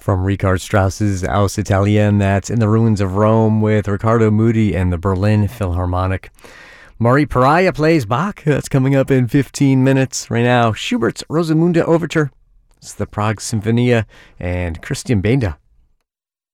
From Richard Strauss's Aus Italien, that's In the Ruins of Rome with Riccardo Muti and the Berlin Philharmonic. Maury Pariah plays Bach. That's coming up in 15 minutes. Right now, Schubert's Rosamunde Overture. It's the Prague Sinfonia and Christian Benda